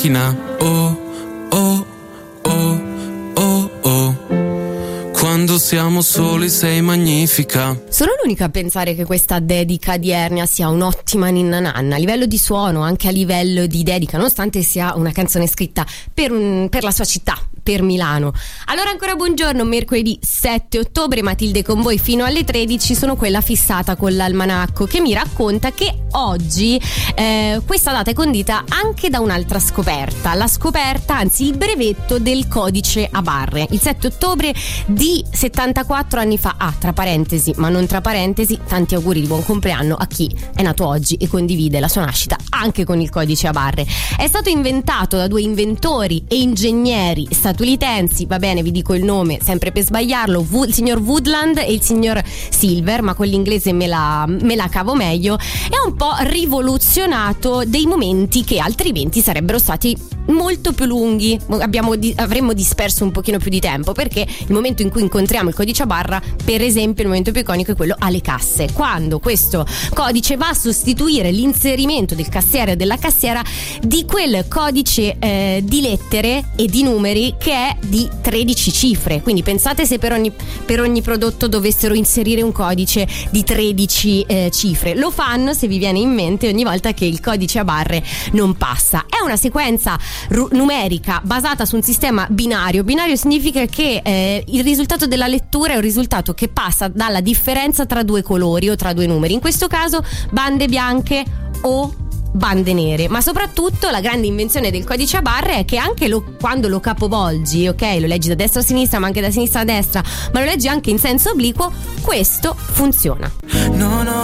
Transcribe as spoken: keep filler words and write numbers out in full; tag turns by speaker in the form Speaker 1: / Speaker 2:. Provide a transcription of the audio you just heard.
Speaker 1: Oh, oh, oh, oh, oh. Quando siamo soli sei magnifica.
Speaker 2: Sono l'unica a pensare che questa dedica di Ernia sia un'ottima ninna nanna a livello di suono, anche a livello di dedica, nonostante sia una canzone scritta per, un, per la sua città, per Milano. Allora ancora buongiorno, mercoledì sette ottobre, Matilde con voi fino alle tredici. Sono quella fissata con l'almanacco che mi racconta che oggi eh, questa data è condita anche da un'altra scoperta, la scoperta, anzi il brevetto del codice a barre. Il sette ottobre di settantaquattro anni fa, ah, tra parentesi ma non tra parentesi, tanti auguri di buon compleanno a chi è nato oggi e condivide la sua nascita anche con il codice a barre. È stato inventato da due inventori e ingegneri statunitensi, va bene, vi dico il nome sempre per sbagliarlo, v- il signor Woodland e il signor Silver, ma con l'inglese me la, me la cavo meglio. E ha un po' rivoluzionato dei momenti che altrimenti sarebbero stati molto più lunghi. Abbiamo di- avremmo disperso un pochino più di tempo, perché il momento in cui incontriamo il codice a barra, per esempio il momento più iconico è quello alle casse, quando questo codice va a sostituire l'inserimento del cassiere o della cassiera di quel codice eh, di lettere e di numeri che è di tredici cifre. Quindi pensate se per ogni, per ogni prodotto dovessero inserire un codice di tredici eh, cifre. Lo fanno, se vi viene in mente, ogni volta che il codice a barre non passa. È una sequenza ru- numerica basata su un sistema binario. Binario significa che eh, il risultato della lettura è un risultato che passa dalla differenza tra due colori o tra due numeri, in questo caso bande bianche o bande nere. Ma soprattutto la grande invenzione del codice a barre è che anche lo, quando lo capovolgi, ok, lo leggi da destra a sinistra ma anche da sinistra a destra, ma lo leggi anche in senso obliquo, questo funziona.
Speaker 1: No, no.